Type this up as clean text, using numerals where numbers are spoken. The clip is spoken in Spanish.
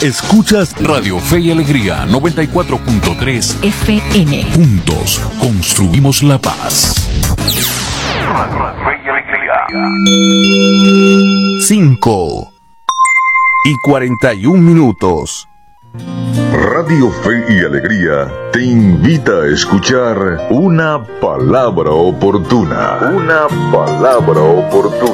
Escuchas Radio Fe y Alegría 94.3 FM. Juntos construimos la paz. Radio Fe y Alegría. 5:41. Radio Fe y Alegría te invita a escuchar una palabra oportuna. Una palabra oportuna.